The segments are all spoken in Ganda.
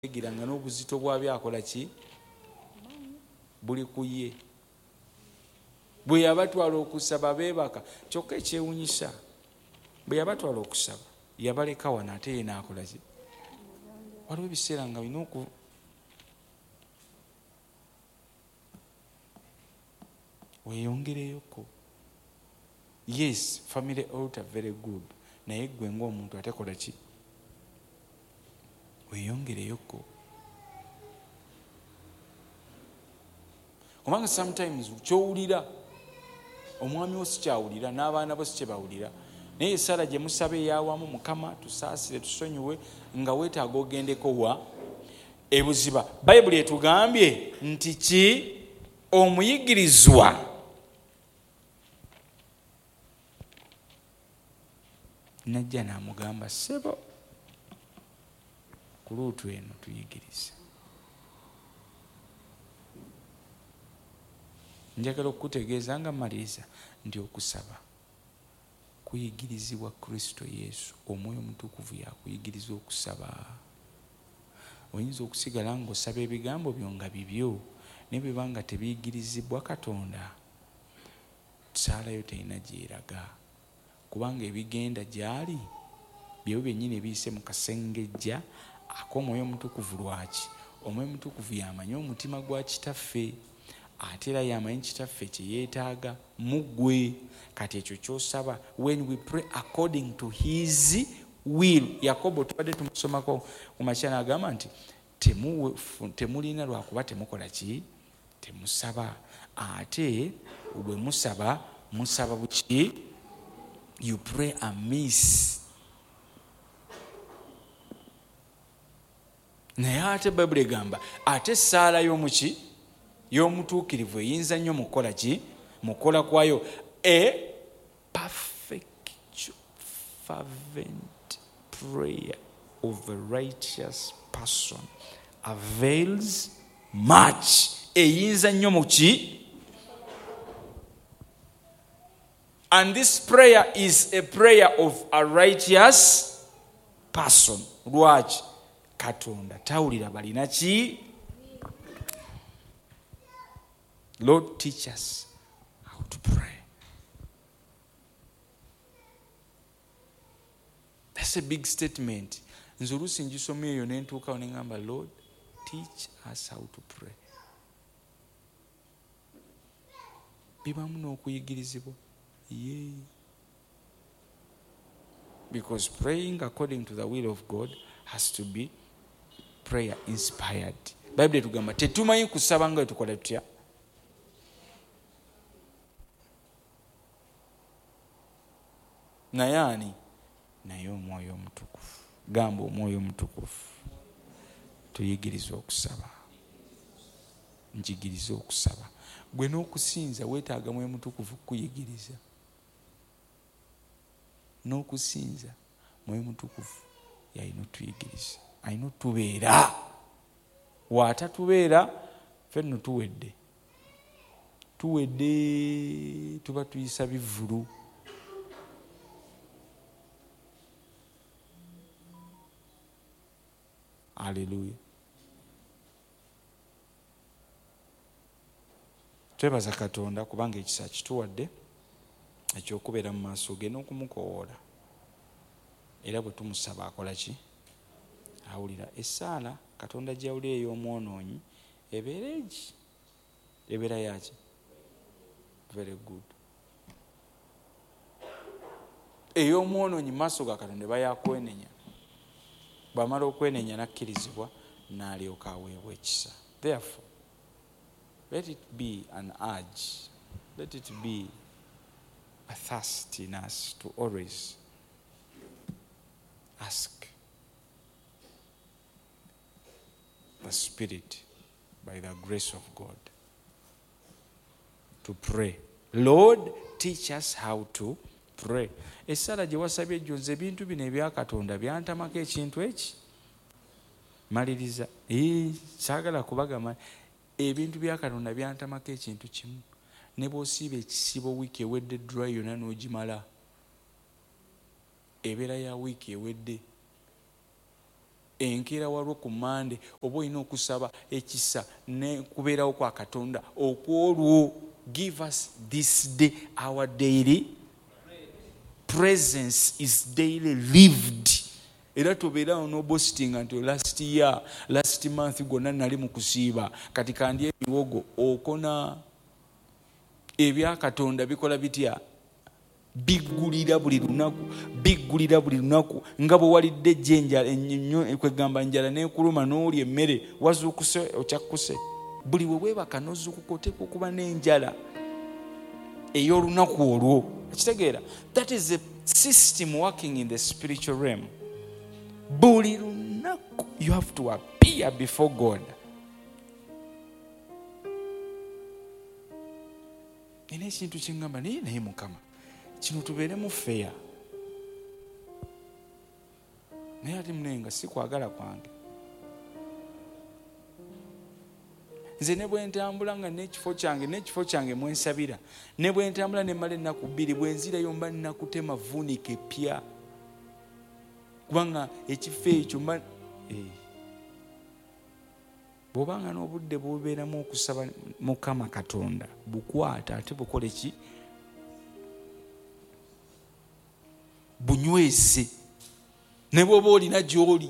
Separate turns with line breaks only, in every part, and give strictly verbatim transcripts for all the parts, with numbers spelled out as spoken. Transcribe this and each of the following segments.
giranga n'obuzito bwabyo akola ki buli kuye bwe yabatwala okusaba beebaka. Kyokka ekyewunyisa bwe yabatwala okusaba yabaleka wano ate ye n'akola ki. Waliwo ebiseera nga bina oku weeyongereyoko. Yes, family altar very good, naye gwe ng'omuntu ate kola ki weeyongereyoko. Kubanga sometimes kyowulira omwami wo sikyawulira n'abaana bo sikyebawulira, naye Sara gye musaba eyawamu, Mukama tusaasire tusonyiwe, nga weetaaga ogendeko wa ebuziba. Bayibuli etugambye nti ki omuyigirizwa najja n'amugamba ssebo ku luutu eno tuyigirize. Njagala okukutegeeza nga maliriza nti okusaba kuyigirizibwa Kristo Yesu. Omwoyo Omutukuvu yakuyigiriza okusaba. Oyinza okusigala ng'osaba ebigambo byo nga bibyo, ne bwe banga tebiyigirizibwa Katonda, saalayo terina gyeraga, kubanga ebigenda gy'ali byebyo byennyini ebiyise mu kasengejja ak'Omwoyo Omutukuvu. Lwaki? Omwoyo Omutukuvu yamanyi omutima gwa kitaffe, ate era yamanyi kitaffe kye yeetaaga mu ggwe. Kati ekyo ky'osaba, when we pray according to his will. Yakobo tubadde tumusomako ku makya n'agamba nti temulina lwakuba temukola ki, temusaba. Ate bwe musaba musaba buki? You pray amiss. Naye ate Bayibuli egamba ate saala y'omuki y'omutuukirivu eyinza nnyo mukola ki, mukola kwayo. A perfect fervent prayer of a righteous person avails much. Eyinza nnyo muki. And this prayer is a prayer of a righteous person. Lwaki? Katonda tawulira balina ki. Lord, teach us how to pray. That's a big statement. Nze oluusi ngisoma eyo ne ntuukawo ne ngamba Lord, teach us how to pray. Bibamu n'okuyigirizibwa. Yeah. Because praying according to the will of God has to be prayer inspired. Bible etugamba tetumanyi kusaba nga tukola tutya. Naye ani? Naye Omwoyo Omutukuvu. Gamba Omwoyo Omutukuvu tuyigirize okusaba. Njigirize okusaba. Gwe n'okusinza weetaaga Mwoyo Mutukuvu kuyigiriza. N'okusinza Mwoyo Mutukuvu yalina otuyigiriza, alina otubeera. Waatatubeera ffe nno tuwedde tuwedde tuba tuyisa bivvulu. Haleluya. Twebaza Katonda kubanga ekisa kituwadde ekyokubeera mu maaso ge n'okumukoowoola. Era bwe tumusaba akola ki? Awulira. Essaala Katonda gy'awulira ey'omwonoonyi ebeera egi? Ebeera yaki? Very good. Ey'omwonoonyi maaso ga Katonda eba yakwenenya. Bw'amala okwenenya n'akkirizibwa n'alyoka aweebwa ekisa. Therefore, let it be an urge, let it be a thirst in us to always ask the Spirit by the grace of God to pray. Lord, teach us how to pray. Essala gye wasabye ejjo nze ebintu bino ebya Katonda byantamako ekintu eki. Maliriza. Ee, saagala kubagamba ebintu bya Katonda byantamako ekintu kimu. Ne bw'osiiba ekisibo wiiki ewedde dry yonna n'ogimala, ebeera ya wiiki ewedde enkeera walwo ku Mande oba olina okusaba ekisa ne kubeerawo kwa Katonda okwolwo. Give us this day our daily presence is daily lived. Era tobeerawo no boasting nti last year last month gonna nali mu kusiiba kati kandi ebiwogo okona. Ebya Katonda bikola bitya? Biggulira buli lunaku, biggulira buli lunaku. Nga bwe walidde jjenja ennyo kwegamba njala n'ekuluma n'olya emmere wazuukuse okyakkuse. Buli we weebaka n'ozuukuka oteekwa okuba n'enjala ey'olunaku olwo. Ekitegeera? That is a system working in the spiritual realm. Buli lunaku you have to appear before God. Ine ekintu kyengamba naye naye Mukama kino tubeeremu feya. Naye ati munenga si kwagala kwange. Nze ne bwe ntambula nga n'ekifo kyange n'ekifo kyange mwensabira, ne bwe ntambula ne mmala ennaku bbiri, bwe nzirayo mba nnakutema vuunika epya. Kubanga ekifo ekyo mba eh. Bw'obanga n'obudde bubeeramu okusaba Mukama Katonda bukwata ate bukole ki? Bunyweze. Ne bw'oba olina gy'oli.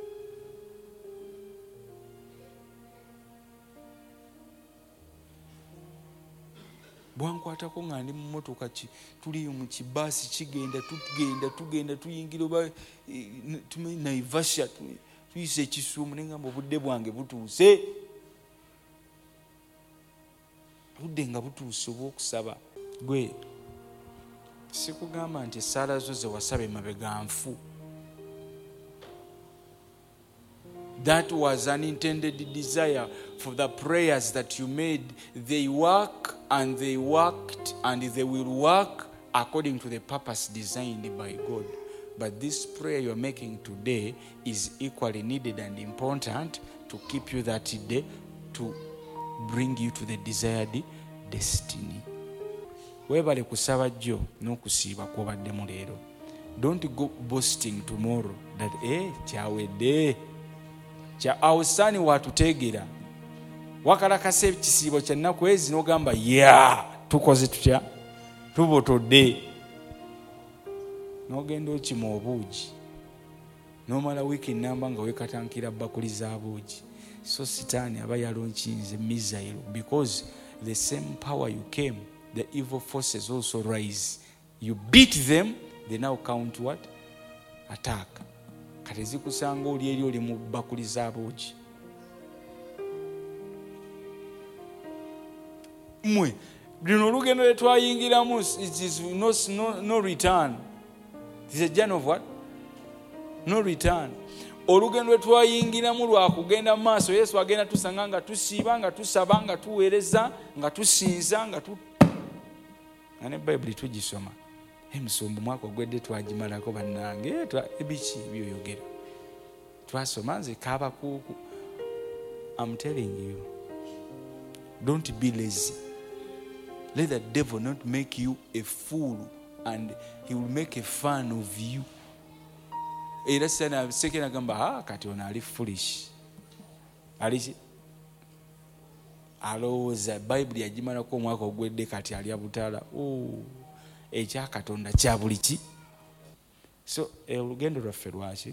Bwankwatako nga ndi mu mmotoka tuli mu kibaasi kigenda tugenda tugenda tuyingira oba tumanyi Naivasha tuyise Kisumu ne ngamba obudde bwange butuuse. Budde nga butuuse obw'okusaba. Gwe sikugamba nti essaala zo ze wasaba emabega nfu. That was an intended desire for the prayers that you made. They work and they worked and they will work according to the purpose designed by God. But this prayer you're making today is equally needed and important to keep you that day, to bring you to the desired destiny. Webale kusaba jjo n'okusiiba kw'obaddemu leero. Don't go boasting tomorrow that eh kyawedde. Kya awusaani watuteegera. Wakalakasa ekisiibo kya nnaku ezi n'ogamba ya tukoze tutya tubotodde. N'ogenda okima obuugi n'omala wiiki nnamba nga weekatankira bakuli za buugi. So sitaani aba yalonkinze missile because the same power you came, the evil forces also rise. You beat them, they now count what? Attack. Kati zikusanga oli eri oli mu bakuli za buugi. Mwe lino olugendo lwe twayingiramu, it is no, no, no return. It is a journey of what? No return. Olugendo lwe twayingiramu lwa kugenda mu maaso. Yesu agenda tusanga nga tusiiba, nga tusaba, nga tuweereza, nga tusinza, nga tu nga ne Bayibuli tugisoma. Emisumbu mwaka ogwedde twagimalako bannange. Ebiki ebyoyogera twasoma nze kaabakuuku. I'm telling you, don't be lazy. Let the devil not make you a fool and he will make a fun of you. Era sana sekena gamba ah kati ona ali foolish. Ali alowooza Bayibuli yagimalako omwaka ogwedde kati ali abutaala. Oh, ekya Katonda kya buli ki. So olugendo lwaffe lwaki?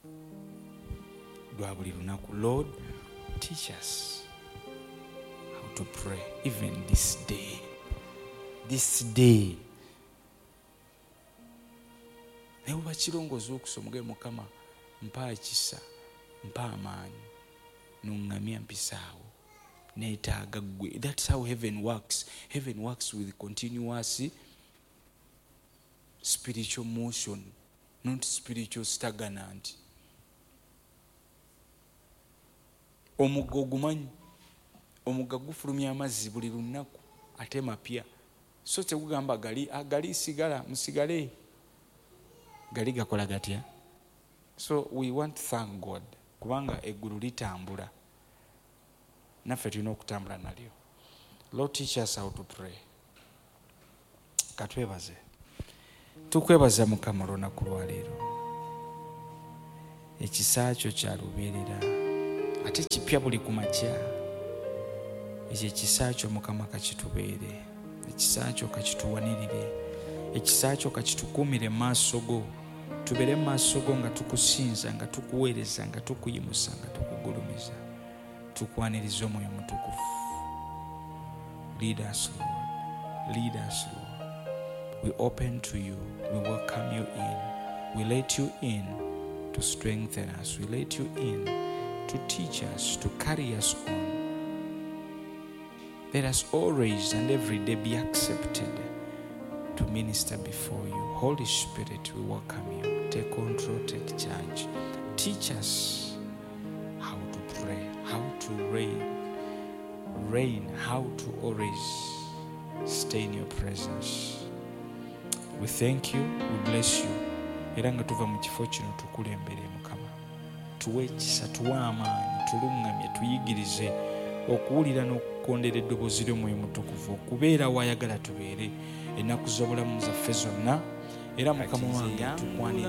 Lwa buli lunaku. Lord, teach us how to pray even this day. This day. Naye oba kirongooza okusoma omugabe Mukama mpa ekisa, mpa amaanyi, n'oŋŋamya mpisaawo. Neetaaga ggwe. That's how heaven works. Heaven works with continuous spiritual motion, not spiritual stagnant. Omugga ogumanyi, omugga gufulumya amazzi buli lunaku ate mapya. So tegugamba gali agali sigala musigale. Gali gakola gatya? So we want to thank God kubanga eggulu litambula. Naffe tulina okutambula nalyo. Lord, teach us how to pray. Katwebaze. Tukwebaza Mukama olunaku lwa leero. ekisa kyo kya lubeerera ate kipya buli ku makya. Ekyo ekisa kyo Mukama kakitubeere, ekisa kyo kakituwanirire, ekisa kyo kakitukuumire mu maaso go, tubeere mu maaso go nga tukusinza, nga tukuweereza, nga tukuyimusa, nga tukugulumiza, tukwaniriza Omwoyo Mutukuvu. Lead us, Lord. Lead us, Lord. We open to you. We welcome you in. We let you in to strengthen us. We let you in to teach us, to carry us on. Let us always and every day be accepted to minister before you. Holy Spirit, we welcome you. Take control, take charge. Teach us how to pray, how to reign, reign, how to always stay in your presence. We thank you, we bless you. Era nga tuva mu kifo kino tukulembere Mukama. Tuwe ekisa, tuwe amaanyi, tulungamye, tuyigirize okuwulira n'okukondera eddoboozi ly'Omwoyo Mutukuvu, okubeera wayagala tubeere ennaku z'obulamu zaffe zonna. Era Mukama wange tukwaniriza